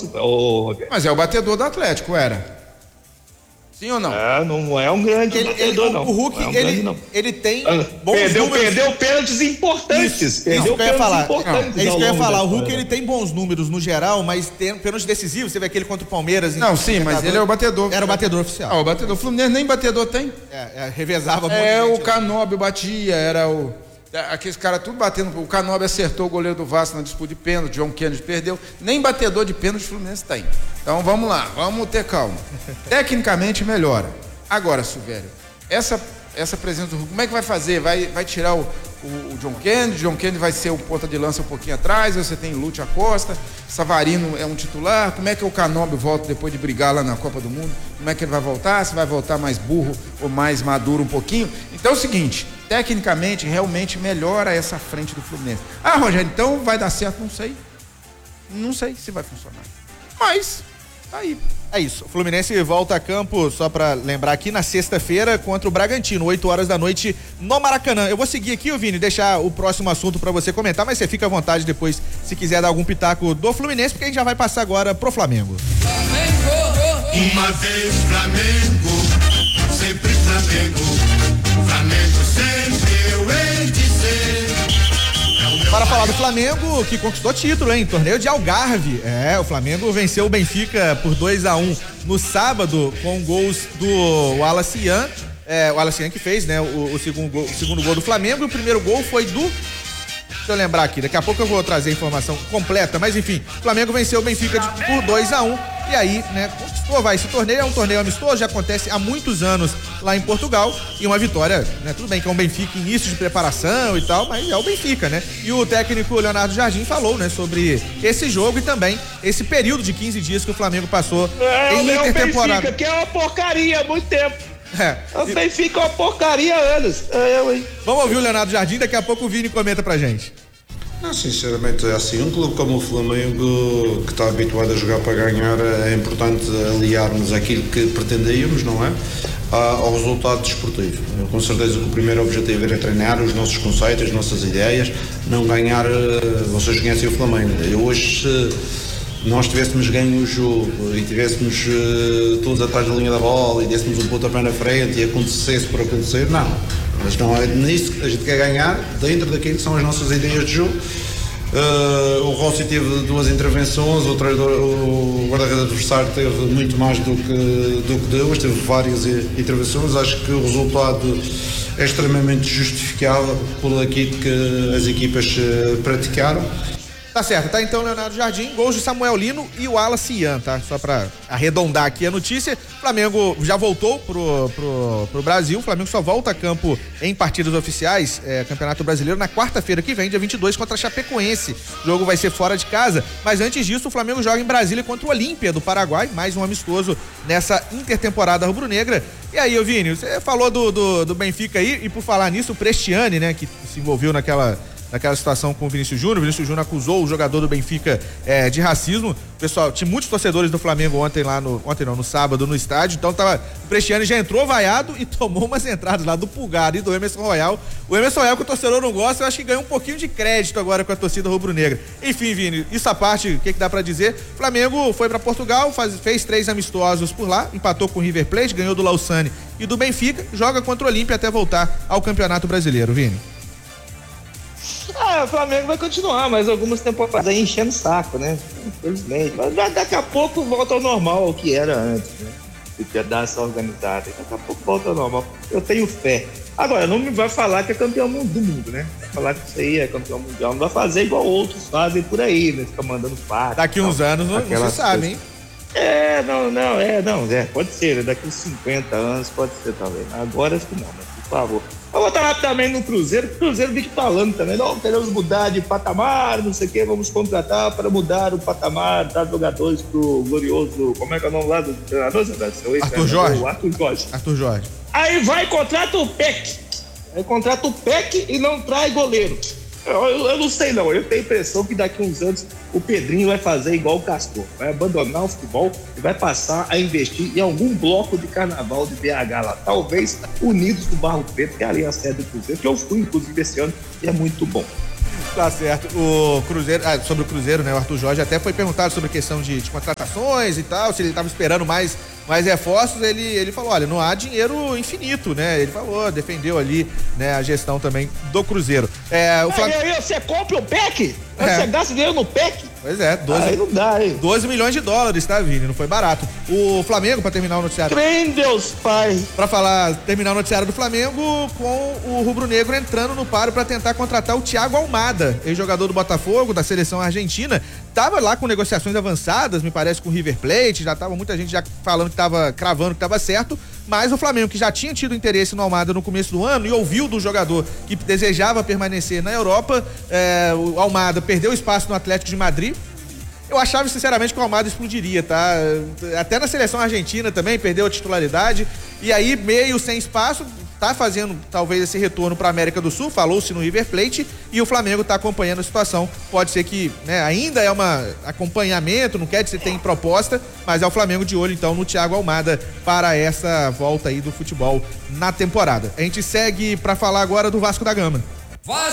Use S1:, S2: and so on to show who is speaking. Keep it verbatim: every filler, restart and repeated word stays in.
S1: Alonso. O...
S2: Mas é o batedor do Atlético, era? Sim ou não?
S1: É, não é um grande
S3: ele,
S1: batedor,
S3: ele,
S1: não.
S3: O Hulk,
S1: não é um
S3: ele,
S1: grande, não.
S3: ele tem
S1: ah,
S3: bons
S1: perdeu,
S3: números.
S1: Perdeu pênaltis importantes.
S3: Isso,
S1: perdeu
S3: isso que eu ia falar.
S1: importantes.
S3: Não, é isso que eu ia falar. O Hulk,
S1: história.
S3: ele tem bons números no geral, mas tem pênalti decisivo. Você vê aquele contra o Palmeiras.
S2: Não, sim, mas ele é o batedor.
S3: Era o batedor oficial.
S2: Ah, o batedor. O Fluminense nem batedor tem.
S3: É, é revezava muito.
S2: É, o Canóbio batia, era o... Aqueles caras tudo batendo. O Canóbio acertou o goleiro do Vasco na disputa de pênalti, John Kennedy perdeu. Nem batedor de pênalti o Fluminense tem. Então vamos lá, vamos ter calma. Tecnicamente melhora. Agora, Silvério, essa, essa presença do Hulk, como é que vai fazer? Vai, vai tirar o, o, o John Kennedy, John Kennedy vai ser o ponta de lança um pouquinho atrás, você tem Lúcio Acosta, Savarino é um titular, como é que o Canóbio volta depois de brigar lá na Copa do Mundo? Como é que ele vai voltar? Se vai voltar mais burro ou mais maduro um pouquinho? Então é o seguinte, tecnicamente, realmente melhora essa frente do Fluminense. Ah, Rogério, então vai dar certo? Não sei. Não sei se vai funcionar. Mas, tá aí.
S3: É isso. O Fluminense volta a campo, só pra lembrar aqui, na sexta-feira contra o Bragantino, oito horas da noite no Maracanã. Eu vou seguir aqui, ô Vini, deixar o próximo assunto pra você comentar, mas você fica à vontade depois, se quiser dar algum pitaco do Fluminense, porque a gente já vai passar agora pro Flamengo.
S4: Flamengo! Uma vez Flamengo, sempre Flamengo, Flamengo sempre eu hei de ser.
S3: Para falar do Flamengo, que conquistou título, hein? Torneio de Algarve. É, o Flamengo venceu o Benfica por dois a um no sábado, com gols do Wallace Ian. É, o Wallace Ian que fez, né? O, o, segundo gol, o segundo gol do Flamengo. E o primeiro gol foi do... Deixa eu lembrar aqui, daqui a pouco eu vou trazer a informação completa, mas enfim, o Flamengo venceu o Benfica de, por dois a um e aí, né, conquistou, vai, esse torneio é um torneio amistoso, já acontece há muitos anos lá em Portugal e uma vitória, né, tudo bem que é um Benfica início de preparação e tal, mas é o Benfica, né, e o técnico Leonardo Jardim falou, né, sobre esse jogo e também esse período de quinze dias que o Flamengo passou
S1: é,
S3: em
S1: é
S3: intertemporada.
S1: O Benfica, que é uma porcaria há muito tempo.
S3: É.
S1: O Benfica é uma porcaria há anos. É eu, hein?
S3: Vamos ouvir o Leonardo Jardim, daqui a pouco o Vini comenta pra gente.
S5: Não, sinceramente é assim, um clube como o Flamengo, que está habituado a jogar para ganhar, é importante aliarmos aquilo que pretendíamos, não é? Ao resultado desportivo. Com certeza que o primeiro objetivo era treinar os nossos conceitos, as nossas ideias, não ganhar. Vocês conhecem o Flamengo. Eu hoje, se nós tivéssemos ganho o jogo e tivéssemos todos atrás da linha da bola e dessemos um pontapé na frente e acontecesse por acontecer, não. Mas não é nisso que a gente quer ganhar, dentro daquilo que são as nossas ideias de jogo. Uh, o Rossi teve duas intervenções, o, treinador, o guarda-redes adversário teve muito mais do que, do que deu, teve várias intervenções. Acho que o resultado é extremamente justificável por aquilo que as equipas uh, praticaram.
S3: Tá certo, tá então Leonardo Jardim, gols de Samuel Lino e o Wallace Ian, tá? Só pra arredondar aqui a notícia, o Flamengo já voltou pro, pro, pro Brasil, o Flamengo só volta a campo em partidas oficiais, é, Campeonato Brasileiro, na quarta-feira que vem, dia vinte e dois, contra a Chapecoense. O jogo vai ser fora de casa, mas antes disso o Flamengo joga em Brasília contra o Olímpia do Paraguai, mais um amistoso nessa intertemporada rubro-negra. E aí, ô Vini, você falou do, do, do Benfica aí, e por falar nisso, o Prestiani, né, que se envolveu naquela... naquela situação com o Vinícius Júnior. O Vinícius Júnior acusou o jogador do Benfica é, de racismo. Pessoal, tinha muitos torcedores do Flamengo ontem lá no, ontem não, no sábado no estádio, então tava, o Prestiani já entrou vaiado e tomou umas entradas lá do Pulgar e do Emerson Royal. O Emerson Royal, que o torcedor não gosta, eu acho que ganhou um pouquinho de crédito agora com a torcida rubro-negra. Enfim, Vini, isso à parte, o que, que dá pra dizer? Flamengo foi pra Portugal, faz, fez três amistosos por lá, empatou com o River Plate, ganhou do Lausanne e do Benfica, joga contra o Olímpia até voltar ao Campeonato Brasileiro, Vini.
S1: Ah, o Flamengo vai continuar, mas algumas temporadas aí enchendo o saco, né? Infelizmente. Mas daqui a pouco volta ao normal, o que era antes, né? Podia dar essa organizada. Daqui a pouco volta ao normal. Eu tenho fé. Agora, não me vai falar que é campeão do mundo, né? Vai falar que isso aí é campeão mundial. Não vai fazer igual outros fazem por aí, né? Fica mandando parte.
S3: Daqui uns tal, anos não, não se sabe, hein?
S1: É, não, não, é, não, é, pode ser, daqui uns cinquenta anos pode ser talvez. Agora acho que não, né? Por favor. Vou voltar rapidamente no Cruzeiro, o Cruzeiro fica falando também, não, queremos mudar de patamar, não sei o que, vamos contratar para mudar o patamar, dar jogadores pro glorioso, como é que é o nome lá do treinador?
S3: Arthur Jorge.
S1: Arthur Jorge.
S3: Arthur Jorge.
S1: Aí vai e contrata o Peck, aí contrata o Peck e não traz goleiro. Eu, eu, eu não sei não, eu tenho a impressão que daqui uns anos o Pedrinho vai fazer igual o Castor, vai abandonar o futebol e vai passar a investir em algum bloco de carnaval de B H lá, talvez Unidos do Barro Preto, que é ali a sede do Cruzeiro, que eu fui inclusive esse ano e é muito bom.
S3: Tá certo. O Cruzeiro, ah, sobre o Cruzeiro, né? O Arthur Jorge até foi perguntado sobre a questão de, de contratações e tal, se ele estava esperando mais, mais reforços. Ele, ele falou: olha, não há dinheiro infinito, né? Ele falou, defendeu ali, né, a gestão também do Cruzeiro. É, o Flam...
S1: Aí, aí você compra o P E C?
S3: É.
S1: Você gasta dinheiro no P E C?
S3: Pois é, doze,
S1: Aí não dá, hein?
S3: doze milhões de dólares, tá, Vini? Não foi barato. O Flamengo, pra terminar o noticiário.
S1: Crê em Deus, pai.
S3: Pra falar, terminar o noticiário do Flamengo, com o rubro-negro entrando no paro pra tentar contratar o Thiago Almada, ex-jogador do Botafogo, da seleção argentina. Tava lá com negociações avançadas, me parece, com o River Plate, já tava muita gente já falando que tava, cravando que tava certo, mas o Flamengo, que já tinha tido interesse no Almada no começo do ano e ouviu do jogador que desejava permanecer na Europa, é, o Almada perdeu espaço no Atlético de Madrid. Eu achava, sinceramente, que o Almada explodiria, tá? Até na seleção argentina também, perdeu a titularidade. E aí, meio sem espaço, tá fazendo talvez esse retorno para a América do Sul, falou-se no River Plate, e o Flamengo tá acompanhando a situação. Pode ser que, né, ainda é um acompanhamento, não quer dizer que tem proposta, mas é o Flamengo de olho, então, no Thiago Almada para essa volta aí do futebol na temporada. A gente segue para falar agora do Vasco da Gama.
S4: Vasco